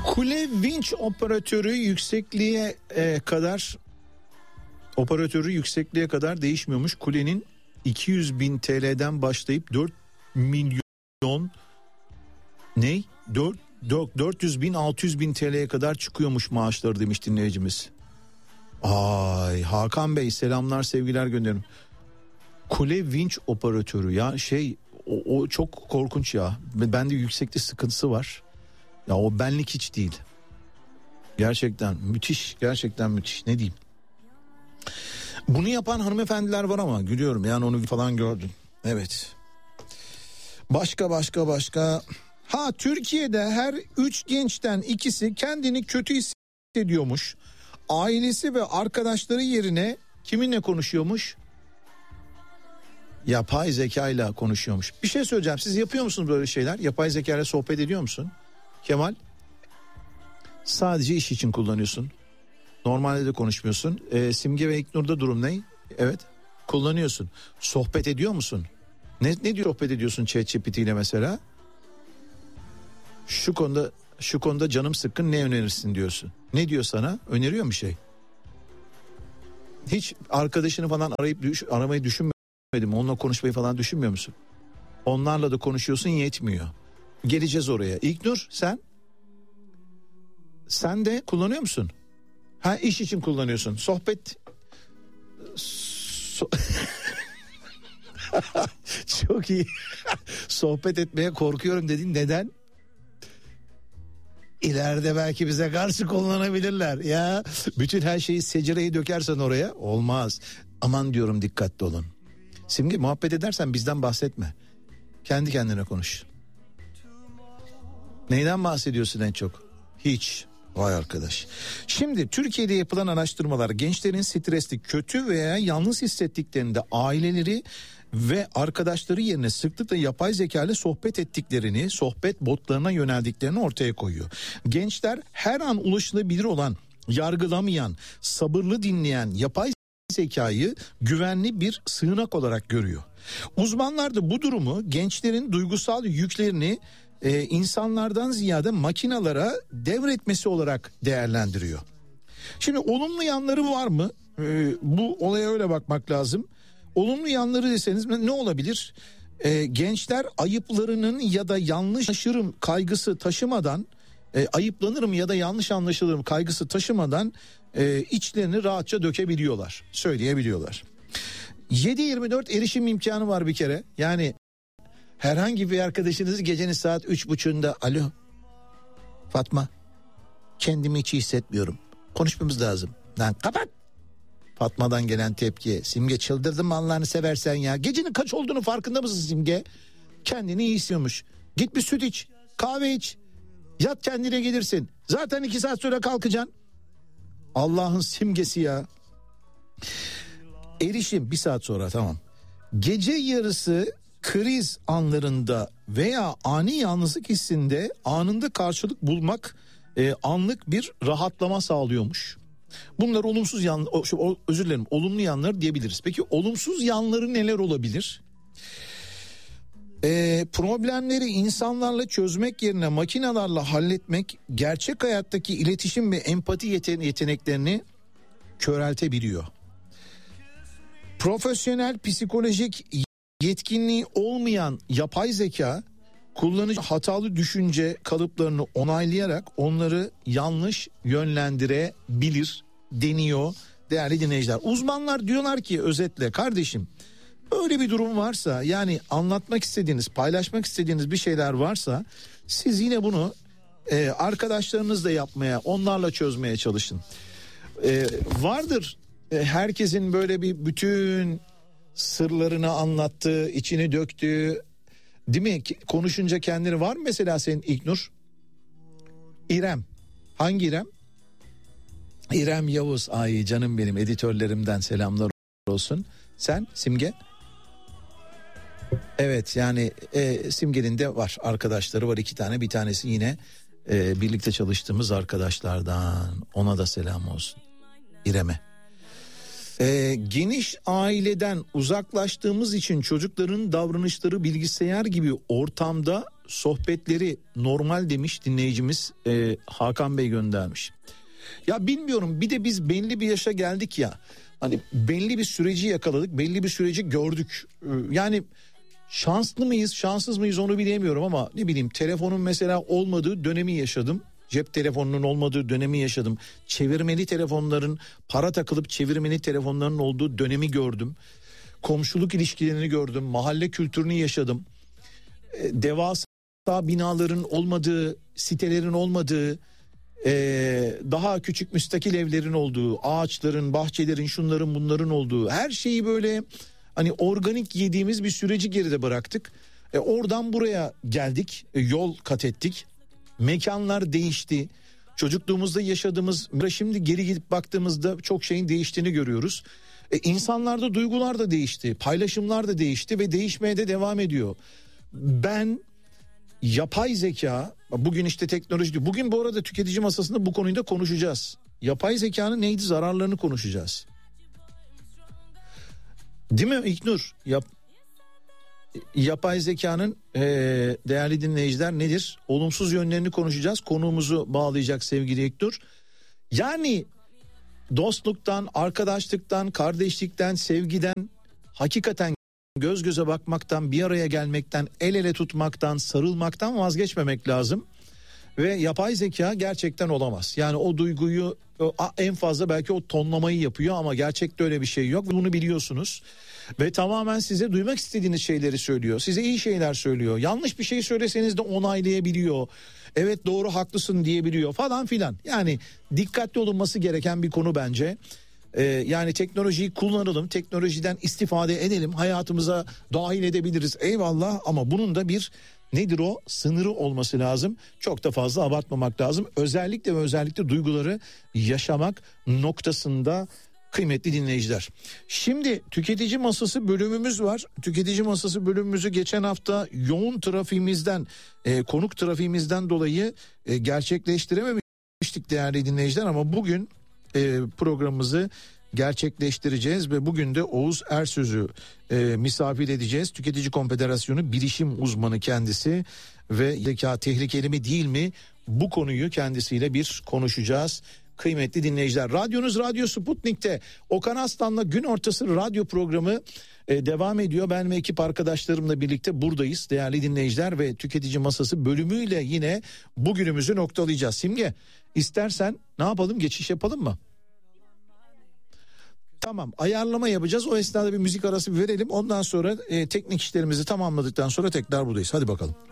Kule vinç operatörü yüksekliğe kadar değişmiyormuş. Kulenin 200.000 TL'den başlayıp 4 milyon 400.000 600.000 TL'ye kadar çıkıyormuş maaşları demiş dinleyicimiz. Ay Hakan Bey, selamlar sevgiler gönderin. Kule vinç operatörü ya o çok korkunç ya. Bende yükseklik sıkıntısı var. Ya o benlik hiç değil. Gerçekten müthiş, gerçekten müthiş, ne diyeyim. Bunu yapan hanımefendiler var ama gülüyorum yani, onu falan gördüm. Evet. Başka. Ha, Türkiye'de her 3 gençten ikisi kendini kötü hissediyormuş. Ailesi ve arkadaşları yerine kiminle konuşuyormuş? Yapay zekayla konuşuyormuş. Bir şey söyleyeceğim, siz yapıyor musunuz böyle şeyler? Yapay zekayla sohbet ediyor musun? Kemal? Sadece iş için kullanıyorsun. Normalde de konuşmuyorsun. Simge ve İknur'da durum ne? Evet, kullanıyorsun. Sohbet ediyor musun? Ne diyor sohbet ediyorsun ChatGPT ile mesela? Şu konuda canım sıkkın, ne önerirsin diyorsun. Ne diyor sana? Öneriyor mu şey? Hiç arkadaşını falan aramayı düşünmedin mi? Onunla konuşmayı falan düşünmüyor musun? Onlarla da konuşuyorsun, yetmiyor. Geleceğiz oraya. İlknur, sen de kullanıyor musun? Ha, iş için kullanıyorsun. Sohbet çok iyi. Sohbet etmeye korkuyorum dedin. Neden? İleride belki bize karşı kullanabilirler. Ya bütün her şeyi, secereyi dökersen oraya olmaz. Aman diyorum, dikkatli olun. Simge, muhabbet edersen bizden bahsetme. Kendi kendine konuş. Neyden bahsediyorsun en çok? Hiç. Vay arkadaş. Şimdi Türkiye'de yapılan araştırmalar gençlerin stresli, kötü veya yalnız hissettiklerinde aileleri ve arkadaşları yerine sıklıkla yapay zeka ile sohbet ettiklerini, sohbet botlarına yöneldiklerini ortaya koyuyor. Gençler her an ulaşılabilir olan, yargılamayan, sabırlı dinleyen yapay zekayı güvenli bir sığınak olarak görüyor. Uzmanlar da bu durumu gençlerin duygusal yüklerini insanlardan ziyade makinalara devretmesi olarak değerlendiriyor. Şimdi olumlu yanları var mı? Bu olaya öyle bakmak lazım. Olumlu yanları deseniz ne olabilir? Gençler ayıplarının ya da yanlış anlaşılırım kaygısı taşımadan, ayıplanırım ya da yanlış anlaşılırım kaygısı taşımadan içlerini rahatça dökebiliyorlar, söyleyebiliyorlar. 7/24 erişim imkanı var bir kere. Yani herhangi bir arkadaşınız gecenin saat 3.30'da alo Fatma, kendimi hiç iyi hissetmiyorum, konuşmamız lazım. Lan kapat. Fatma'dan gelen tepki: Simge, çıldırdın mı Allah'ını seversen ya? Gecenin kaç olduğunu farkında mısın Simge? Kendini iyi hissediyormuş. Git bir süt iç, kahve iç, yat, kendine gelirsin. Zaten 2 saat sonra kalkacaksın. Allah'ın simgesi ya. Erişim 1 saat sonra, tamam. Gece yarısı kriz anlarında veya ani yalnızlık hissinde anında karşılık bulmak anlık bir rahatlama sağlıyormuş. Bunlar olumlu yanları diyebiliriz. Peki olumsuz yanları neler olabilir? Problemleri insanlarla çözmek yerine makinelerle halletmek gerçek hayattaki iletişim ve empati yeteneklerini köreltebiliyor. Profesyonel psikolojik yetkinliği olmayan yapay zeka kullanıcı hatalı düşünce kalıplarını onaylayarak onları yanlış yönlendirebilir deniyor değerli dinleyiciler. Uzmanlar diyorlar ki özetle, kardeşim öyle bir durum varsa, yani anlatmak istediğiniz, paylaşmak istediğiniz bir şeyler varsa siz yine bunu arkadaşlarınızla yapmaya, onlarla çözmeye çalışın. Vardır herkesin böyle bir bütün sırlarını anlattığı, içini döktüğü, değil mi? Konuşunca kendini, var mı mesela senin İlknur? İrem. Hangi İrem? İrem Yavuz. Ay canım benim, editörlerimden selamlar olsun. Sen Simge? Evet, yani Simge'nin de var, arkadaşları var 2 tane. Bir tanesi yine birlikte çalıştığımız arkadaşlardan. Ona da selam olsun, İrem'e. Geniş aileden uzaklaştığımız için çocukların davranışları bilgisayar gibi ortamda sohbetleri normal demiş dinleyicimiz Hakan Bey göndermiş. Ya bilmiyorum, bir de biz belli bir yaşa geldik ya. Hani belli bir süreci yakaladık, belli bir süreci gördük. Yani şanslı mıyız, şanssız mıyız onu bilemiyorum ama ne bileyim, telefonun mesela olmadığı dönemi yaşadım. Cep telefonunun olmadığı dönemi yaşadım. Çevirmeli telefonların, para takılıp çevirmeli telefonların olduğu dönemi gördüm. Komşuluk ilişkilerini gördüm. Mahalle kültürünü yaşadım. Devasa binaların olmadığı, sitelerin olmadığı, daha küçük müstakil evlerin olduğu, ağaçların, bahçelerin, şunların bunların olduğu, her şeyi böyle hani organik yediğimiz bir süreci geride bıraktık. Oradan buraya geldik, yol kat ettik. Mekanlar değişti. Çocukluğumuzda yaşadığımız, şimdi geri gidip baktığımızda çok şeyin değiştiğini görüyoruz. İnsanlarda duygular da değişti, paylaşımlar da değişti ve değişmeye de devam ediyor. Ben yapay zeka, bugün işte teknoloji, bugün bu arada tüketici masasında bu konuyu da konuşacağız. Yapay zekanın neydi, zararlarını konuşacağız. Değil mi İlknur? Yapay zekanın değerli dinleyiciler nedir? Olumsuz yönlerini konuşacağız. Konuğumuzu bağlayacak sevgili İlknur. Yani dostluktan, arkadaşlıktan, kardeşlikten, sevgiden, hakikaten göz göze bakmaktan, bir araya gelmekten, el ele tutmaktan, sarılmaktan vazgeçmemek lazım. Ve yapay zeka gerçekten olamaz. Yani o duyguyu, en fazla belki o tonlamayı yapıyor ama gerçekte öyle bir şey yok. Bunu biliyorsunuz. Ve tamamen size duymak istediğiniz şeyleri söylüyor. Size iyi şeyler söylüyor. Yanlış bir şey söyleseniz de onaylayabiliyor. Evet, doğru, haklısın diyebiliyor falan filan. Yani dikkatli olunması gereken bir konu bence. Yani teknolojiyi kullanalım, teknolojiden istifade edelim, hayatımıza dahil edebiliriz, eyvallah, ama bunun da bir nedir o, sınırı olması lazım. Çok da fazla abartmamak lazım. Özellikle ve özellikle duyguları yaşamak noktasında kıymetli dinleyiciler. Şimdi tüketici masası bölümümüz var. Tüketici masası bölümümüzü geçen hafta yoğun trafiğimizden, konuk trafiğimizden dolayı gerçekleştirememiştik değerli dinleyiciler, ama bugün programımızı gerçekleştireceğiz ve bugün de Oğuz Ersöz'ü misafir edeceğiz. Tüketici Konfederasyonu bilişim uzmanı kendisi ve zeka tehlikeli mi değil mi, bu konuyu kendisiyle bir konuşacağız. Kıymetli dinleyiciler, radyonuz Radyo Sputnik'te Okan Aslan'la Gün Ortası radyo programı devam ediyor. Ben ve ekip arkadaşlarımla birlikte buradayız değerli dinleyiciler ve tüketici masası bölümüyle yine bugünümüzü noktalayacağız. Simge, istersen ne yapalım, geçiş yapalım mı? Tamam, ayarlama yapacağız. O esnada bir müzik arası verelim. Ondan sonra teknik işlerimizi tamamladıktan sonra tekrar buradayız. Hadi bakalım.